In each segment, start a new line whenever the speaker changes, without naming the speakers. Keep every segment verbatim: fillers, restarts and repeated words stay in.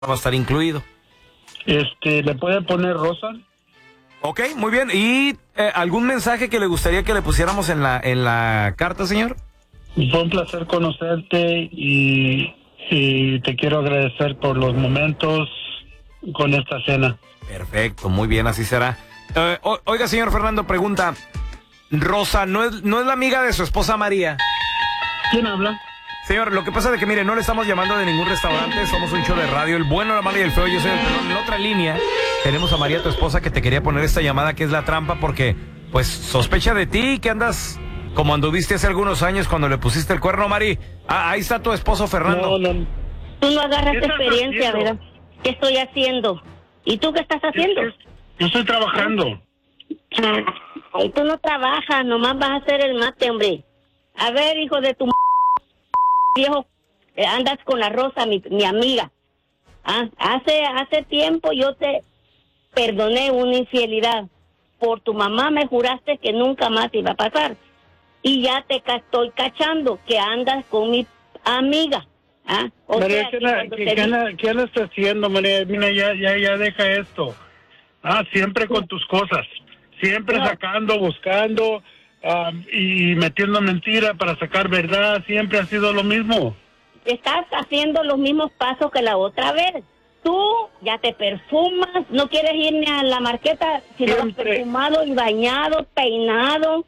va a estar incluido.
Este, ¿le puede poner Rosa?
Ok, muy bien. ¿Y eh, algún mensaje que le gustaría que le pusiéramos en la en la carta, señor?
Fue un placer conocerte y, y te quiero agradecer por los momentos con esta cena.
Perfecto, muy bien, así será. Eh, o, oiga, señor Fernando, pregunta. Rosa, ¿no es, ¿no es la amiga de su esposa María?
¿Quién habla?
Señor, lo que pasa es que, mire, no le estamos llamando de ningún restaurante, somos un show de radio, el bueno, la mala y el feo, yo soy el pelón. En la otra línea tenemos a María, tu esposa, que te quería poner esta llamada, que es la trampa, porque, pues, sospecha de ti, que andas como anduviste hace algunos años cuando le pusiste el cuerno, Mari. Ah, ahí está tu esposo, Fernando.
No, no.
Tú no agarras
¿Qué estás
experiencia,
haciendo?
¿verdad? ¿Qué estoy haciendo? ¿Y tú qué estás haciendo?
Yo estoy trabajando.
Ay, tú no trabajas, nomás vas a hacer el mate, hombre. A ver, hijo de tu m- viejo, eh, andas con la Rosa, mi, mi amiga. Ah, hace, hace tiempo yo te perdoné una infidelidad. Por tu mamá me juraste que nunca más iba a pasar. Y ya te ca- estoy cachando que andas con mi amiga. ¿Ah? O
María,
sea,
¿qué,
que
la-
cuando
qué-
te
qué
di-
la- qué le está haciendo, María? Mira, ya, ya, ya deja esto. Ah, siempre con tus cosas. Siempre
No.
sacando, buscando ah, y metiendo mentira para sacar verdad. Siempre ha sido lo mismo.
Estás haciendo los mismos pasos que la otra vez. Tú ya te perfumas, no quieres ir ni a la marqueta, sino
Siempre.
perfumado y bañado, peinado.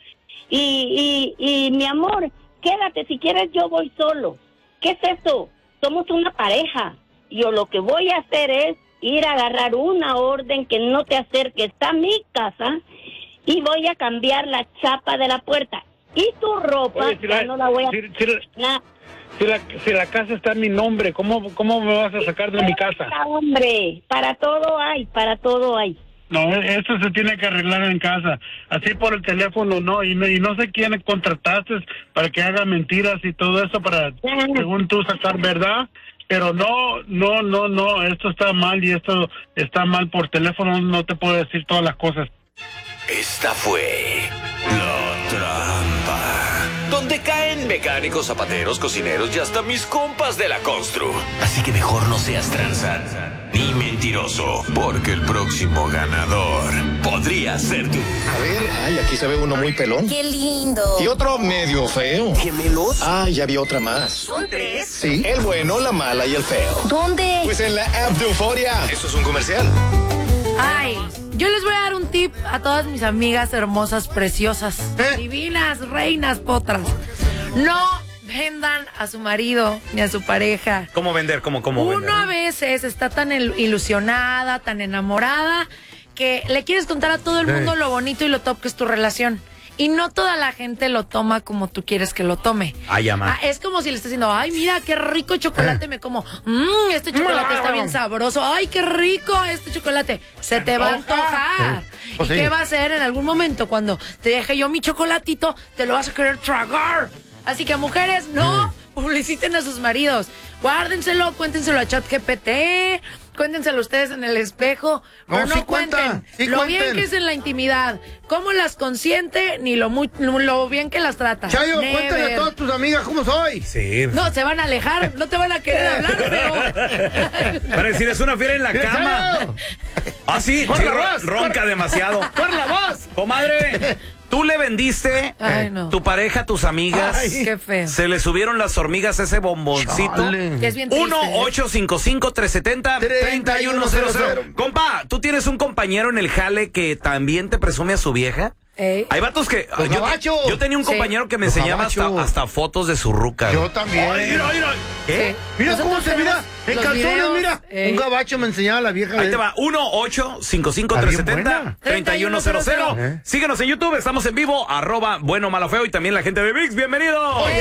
Y, y, y mi amor, quédate, si quieres yo voy solo. ¿Qué es eso? Somos una pareja. Yo lo que voy a hacer es ir a agarrar una orden que no te acerques a mi casa y voy a cambiar la chapa de la puerta. Y tu ropa,
Oye, si
ya
la-
no la voy a...
si- si la-
na-
Si la, si la casa está en mi nombre, ¿cómo, cómo me vas a sacar de mi casa?
Hombre, para todo hay, para todo hay.
No, eso se tiene que arreglar en casa. Así por el teléfono, no. Y no, y no sé quién contrataste para que haga mentiras y todo eso para, según tú, sacar verdad. Pero no, no, no, no. Esto está mal y esto está mal por teléfono. No te puedo decir todas las cosas.
Esta fue La Trampa, donde caen mecánicos, zapateros, cocineros y hasta mis compas de la constru. Así que mejor no seas tranza ni mentiroso, porque el próximo ganador podría ser tú.
A ver, ay, aquí se ve uno muy pelón.
¡Qué lindo!
Y otro medio feo.
¿Gemelos?
Ay, ya vi otra más.
¿Son tres?
Sí, el bueno, la mala y el feo.
¿Dónde?
Pues en la app de Euforia. Eso es un comercial.
Ay, yo les voy a dar un tip a todas mis amigas hermosas, preciosas,
¿Eh?
divinas, reinas, potras. No vendan a su marido ni a su pareja.
¿Cómo vender? ¿Cómo, cómo vender?
Uno a veces está tan il- ilusionada, tan enamorada, que le quieres contar a todo el mundo lo bonito y lo top que es tu relación. Y no toda la gente lo toma como tú quieres que lo tome.
Ay, ama.
Ah, es como si le estás diciendo, ay, mira, qué rico chocolate me como. Mmm, este chocolate está bien sabroso. Ay, qué rico este chocolate. Se te va a antojar.
Pues
¿Y
sí.
qué va a hacer en algún momento? Cuando te deje yo mi chocolatito, te lo vas a querer tragar. Así que, mujeres, no publiciten a sus maridos. Guárdenselo, cuéntenselo a ChatGPT, cuéntenselo ustedes en el espejo,
No,
pero no
sí
cuenten
cuenta, sí
lo
cuenten.
bien que es en la intimidad, cómo las consiente, ni lo, muy, lo bien que las trata.
Chayo,
Never.
cuéntale a todas tus amigas cómo soy.
Sí.
No, se van a alejar, no te van a querer hablar, pero...
Para decir, es una fiera en la cama. Ah, sí,
Por
sí,
la
ro-
voz,
ronca
por-
demasiado.
¡Por la voz!
Comadre, tú le vendiste
Ay, no.
tu pareja a tus amigas.
Ay.
Qué feo.
Se le subieron las hormigas a ese bomboncito.
Chale.
Que es bien triste,
uno ocho cinco cinco, tres siete cero, tres uno cero cero. Compa, ¿tú tienes un compañero en el jale que también te presume a su vieja?
Ey.
Hay vatos que...
Los
yo,
gabachos.
yo tenía un
Sí.
compañero que me
Los
enseñaba hasta,
gabachos.
hasta fotos de su ruca.
Yo
güey.
también.
Ay, mira, mira. ¿Qué?
Mira
Nosotros
cómo se mira.
tenemos
En
los
calzones,
videos,
mira.
ey.
Un gabacho me enseñaba la vieja.
Ahí
de-
te va, uno ocho cinco cinco, tres siete
Está bien
cero, tres uno cero cero.
¿Eh?
Síguenos en YouTube, estamos en vivo, arroba bueno, malo, feo, y también la gente de ViX, bienvenidos.
Oye,